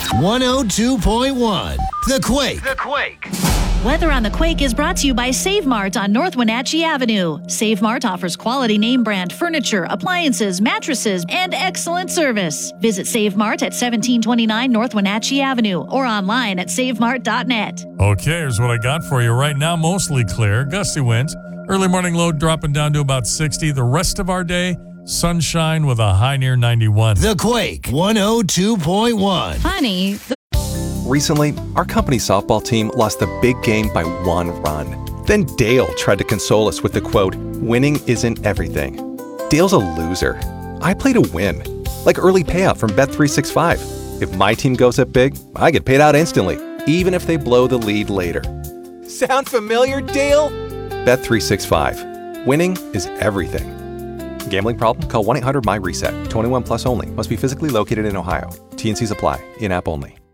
102.1 The Quake. Weather on the Quake is brought to you by Save Mart on North Wenatchee Avenue. Save Mart offers quality name brand furniture, appliances, mattresses, and excellent service. Visit Save Mart at 1729 North Wenatchee Avenue or online at savemart.net. Okay, here's what I got for you right now. Mostly clear, gusty winds. Early morning low dropping down to about 60. The rest of our day, sunshine with a high near 91. The Quake 102.1. Honey, Recently, our company softball team lost the big game by 1 run. Then Dale tried to console us with the quote, "Winning isn't everything." Dale's a loser. I play to win. Like early payout from Bet365. If my team goes up big, I get paid out instantly, even if they blow the lead later. Sound familiar, Dale? Bet365. Winning is everything. Gambling problem? Call 1-800-MY-RESET. 21 plus only. Must be physically located in Ohio. T&Cs apply. In-app only.